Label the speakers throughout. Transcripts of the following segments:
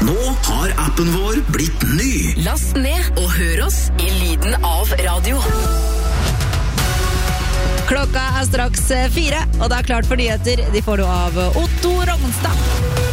Speaker 1: Nå har appen vår blitt ny.
Speaker 2: Last ned og hør oss i lyden av radio.
Speaker 3: Klokka straks 4, og det klart for nyheter. De får du av Otto Rognstad.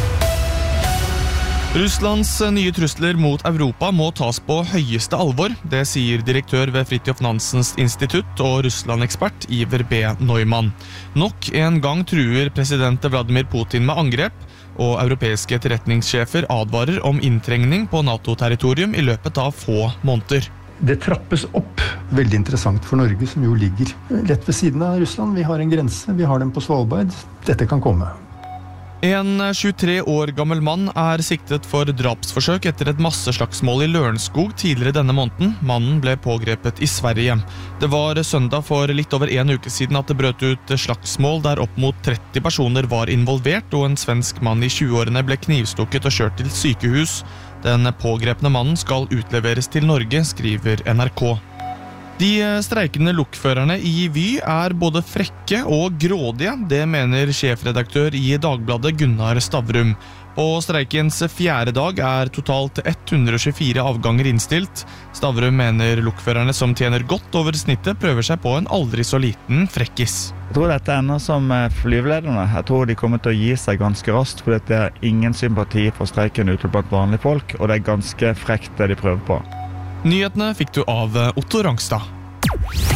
Speaker 4: Russlands nye trusler mot Europa må tas på høyeste alvor. Det sier direktør ved Fridtjof Nansens institutt og Russland-ekspert Iver B. Neumann. Nok en gang truer president Vladimir Putin med angrep, og europeiske etterretningssjefer advarer om inntrengning på NATO-territorium i løpet av få måneder.
Speaker 5: Det trappes opp. Veldig interessant for Norge, som jo ligger rett ved siden av Russland. Vi har en grense, vi har den på Svalbard. Dette kan komme.
Speaker 4: En 23 år gammel mann er siktet for drapsforsøk etter et masseslagsmål i Lørenskog tidligere denne måneden. Mannen ble pågrepet i Sverige. Det var søndag for litt over en uke siden at det brøt ut slagsmål der opp mot 30 personer var involvert, og en svensk mann i 20-årene ble knivstukket og kjørt til sykehus. Den pågrepne mannen skal utleveres til Norge, skriver NRK. De streikende lokførerne i Vy er både frekke og grådige, det mener sjefredaktør i Dagbladet Gunnar Stavrum. På streikens 4. dag er totalt 124 avganger innstilt. Stavrum mener lokførerne som tjener godt over snittet prøver seg på en aldri så liten frekkis.
Speaker 6: Jeg tror dette ender som flyvelederne. Jeg tror de kommer til å gi seg ganske raskt, for det er ingen sympati for streiken ute blant vanlige folk, og det er ganske frekt det de prøver på.
Speaker 4: Nyhetene fikk du av Otto Rangstad.